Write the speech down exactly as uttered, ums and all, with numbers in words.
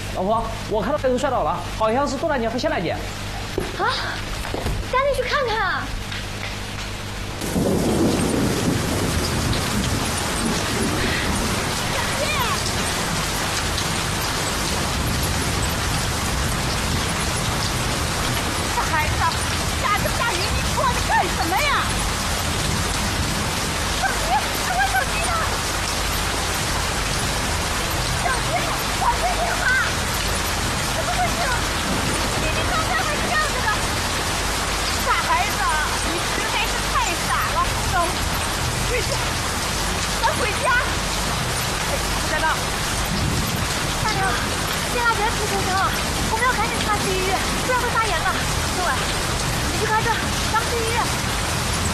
老婆，我看到人摔倒了，好像是杜大姐和谢大姐。 啊，赶紧去看看啊！ 小孩子，下这么大雨，你躲着干什么呀？手机，哎，我手机呢？手机，我接电话。怎么回事？你你刚才还是这样子的。傻孩子，你实在是太傻了。走，回家，咱回家。哎，不在那。 大娘，谢大姐出车祸了，我们要赶紧送她去医院，不然会发炎了。政委，你去开车，咱们去医院。